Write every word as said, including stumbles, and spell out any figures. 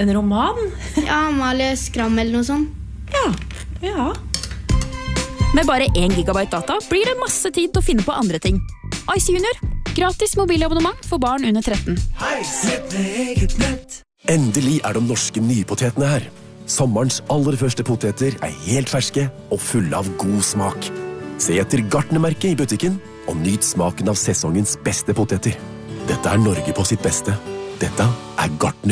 En roman? Ja, Amalie Skram eller noe sånt. Ja, ja. Med bare én gigabyte data blir det masse tid til å finne på andre ting. Ice Junior. Gratis mobilabonnement for barn under tretten. Endelig er de norske nypotetene her. Sommerens aller første poteter er helt ferske og fulle av god smak. Se etter Gartnermerket i butikken og nyt smaken av sesongens beste poteter. Dette er Norge på sitt beste. Dette er Gartner.